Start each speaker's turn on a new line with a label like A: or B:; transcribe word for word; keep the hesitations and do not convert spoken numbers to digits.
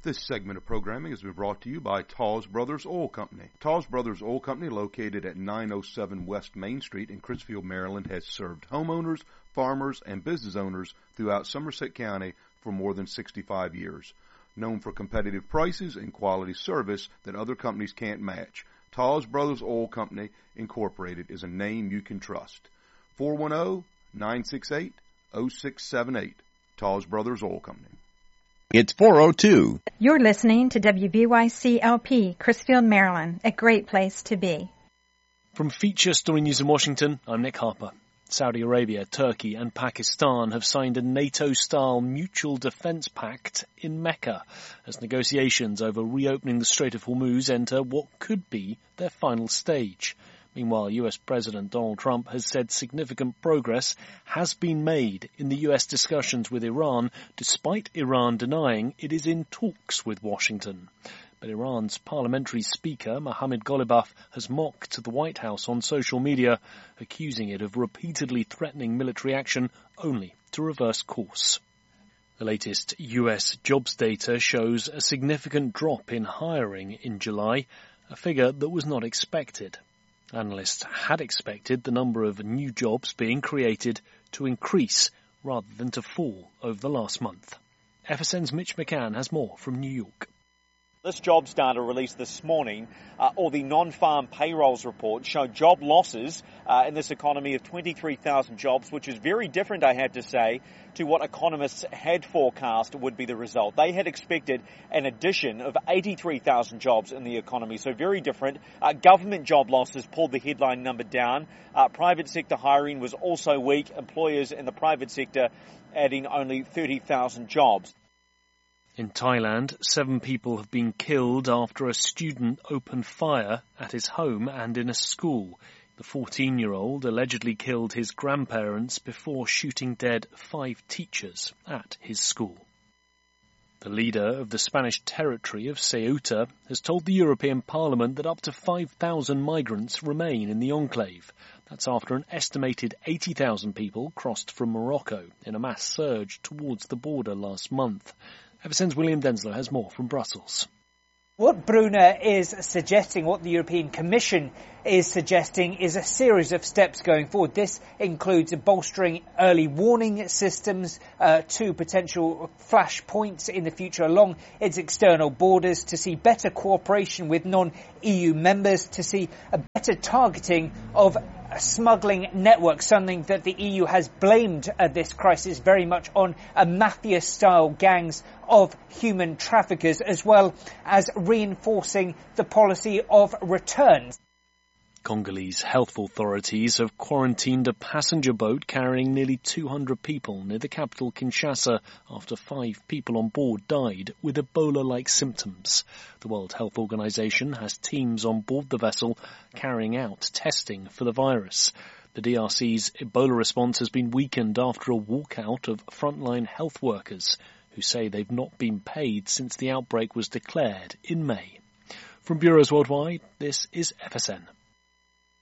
A: This segment of programming has been brought to you by Tawes Brothers Oil Company. Tawes Brothers Oil Company, located at nine oh seven West Main Street in Crisfield, Maryland, has served homeowners, farmers, and business owners throughout Somerset County for more than sixty-five years. Known for competitive prices and quality service that other companies can't match, Tawes Brothers Oil Company, Incorporated is a name you can trust. four one zero, nine six eight, zero six seven eight. Tawes Brothers Oil Company.
B: It's four oh two.
C: You're listening to W B Y C L P, Crisfield, Maryland, a great place to be.
D: From Feature Story News in Washington, I'm Nick Harper. Saudi Arabia, Turkey and Pakistan have signed a NATO-style mutual defence pact in Mecca as negotiations over reopening the Strait of Hormuz enter what could be their final stage. Meanwhile, U S President Donald Trump has said significant progress has been made in the U S discussions with Iran, despite Iran denying it is in talks with Washington. But Iran's parliamentary speaker, Mohammad Ghalibaf, has mocked the White House on social media, accusing it of repeatedly threatening military action only to reverse course. The latest U S jobs data shows a significant drop in hiring in July, a figure that was not expected. Analysts had expected the number of new jobs being created to increase rather than to fall over the last month. F S N's Mitch McCann has more from New York.
E: This jobs data released this morning, uh, or the non-farm payrolls report, showed job losses uh, in this economy of twenty-three thousand jobs, which is very different, I had to say, to what economists had forecast would be the result. They had expected an addition of eighty-three thousand jobs in the economy, so very different. Uh, government job losses pulled the headline number down. Uh, private sector hiring was also weak. Employers in the private sector adding only thirty thousand jobs.
D: In Thailand, seven people have been killed after a student opened fire at his home and in a school. The fourteen-year-old allegedly killed his grandparents before shooting dead five teachers at his school. The leader of the Spanish territory of Ceuta has told the European Parliament that up to five thousand migrants remain in the enclave. That's after an estimated eighty thousand people crossed from Morocco in a mass surge towards the border last month. F S N's William Densler has more from Brussels.
F: What Bruna is suggesting, what the European Commission is suggesting, is a series of steps going forward. This includes bolstering early warning systems uh, to potential flash points in the future along its external borders, to see better cooperation with non-E U members, to see a better targeting of smuggling networks, something that the E U has blamed uh, this crisis very much on uh, mafia-style gangs of human traffickers, as well as reinforcing the policy of returns.
D: Congolese health authorities have quarantined a passenger boat carrying nearly two hundred people near the capital Kinshasa after five people on board died with Ebola-like symptoms. The World Health Organization has teams on board the vessel carrying out testing for the virus. The D R C's Ebola response has been weakened after a walkout of frontline health workers who say they've not been paid since the outbreak was declared in May. From bureaus worldwide, this is F S N.